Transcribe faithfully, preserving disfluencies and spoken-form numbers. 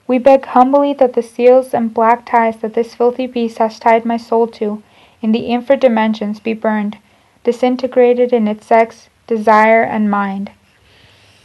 We beg humbly that the seals and black ties that this filthy beast has tied my soul to, in the infra dimensions, be burned, disintegrated in its sex, desire, and mind.